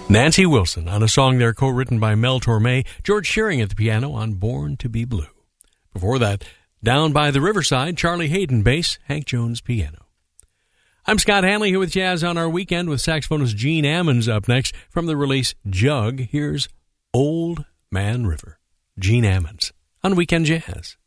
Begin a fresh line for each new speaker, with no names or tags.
Nancy Wilson on a song there co-written by Mel Torme, George Shearing at the piano on Born to Be Blue. Before that, Down by the Riverside, Charlie Hayden bass, Hank Jones piano. I'm Scott Hanley here with Jazz on Our Weekend with saxophonist Gene Ammons up next. From the release Jug, here's Old Man River. Gene Ammons on Weekend Jazz.